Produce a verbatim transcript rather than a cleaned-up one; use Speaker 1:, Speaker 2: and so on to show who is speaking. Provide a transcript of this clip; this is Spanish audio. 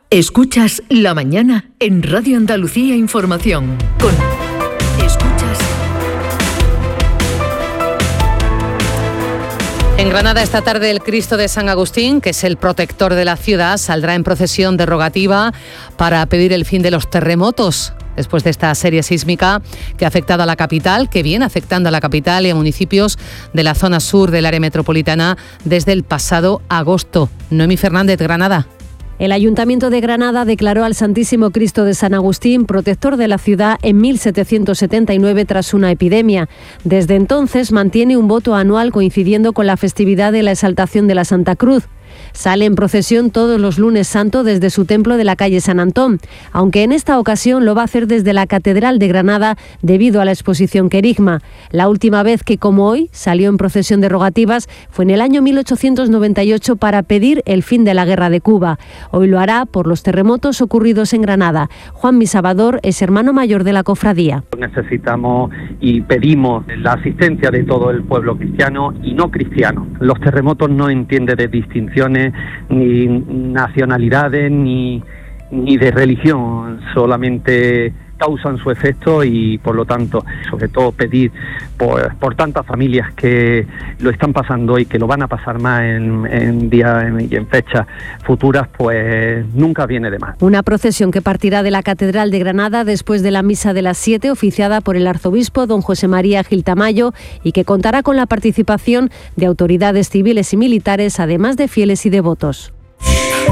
Speaker 1: Escuchas La Mañana en Radio Andalucía Información. Con Escuchas.
Speaker 2: En Granada esta tarde el Cristo de San Agustín, que es el protector de la ciudad, saldrá en procesión derogativa para pedir el fin de los terremotos. Después de esta serie sísmica que ha afectado a la capital, que viene afectando a la capital y a municipios de la zona sur del área metropolitana desde el pasado agosto. Noemí Fernández, Granada.
Speaker 3: El Ayuntamiento de Granada declaró al Santísimo Cristo de San Agustín protector de la ciudad en mil setecientos setenta y nueve tras una epidemia. Desde entonces mantiene un voto anual coincidiendo con la festividad de la exaltación de la Santa Cruz. Sale en procesión todos los lunes santo desde su templo de la calle San Antón, aunque en esta ocasión lo va a hacer desde la Catedral de Granada debido a la exposición Querigma. La última vez que, como hoy, salió en procesión de rogativas fue en el año mil ochocientos noventa y ocho para pedir el fin de la guerra de Cuba. Hoy lo hará por los terremotos ocurridos en Granada. Juan Misabador es hermano mayor de la cofradía.
Speaker 4: Necesitamos y pedimos la asistencia de todo el pueblo cristiano y no cristiano. Los terremotos no entienden de distinción ni nacionalidades ni, ni de religión, solamente causan su efecto y por lo tanto, sobre todo pedir por, por tantas familias que lo están pasando y que lo van a pasar más en, en días y en fechas futuras, pues nunca viene de más.
Speaker 3: Una procesión que partirá de la Catedral de Granada después de la misa de las siete oficiada por el arzobispo don José María Gil Tamayo y que contará con la participación de autoridades civiles y militares, además de fieles y devotos.